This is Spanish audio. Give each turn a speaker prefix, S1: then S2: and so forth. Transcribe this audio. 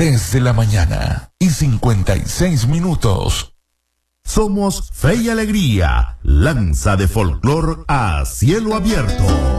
S1: 3 de la mañana y 56 minutos.
S2: Somos Fe y Alegría, lanza de folclor a cielo abierto.